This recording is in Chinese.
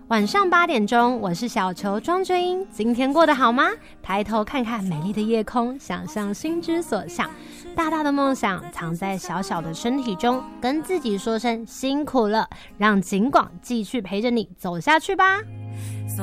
晚上8点钟，我是小球庄娟英。今天过得好吗？抬头看看美丽的夜空，想象心之所向。大大的梦想藏在小小的身体中，跟自己说声辛苦了，让景广继续陪着你走下去吧。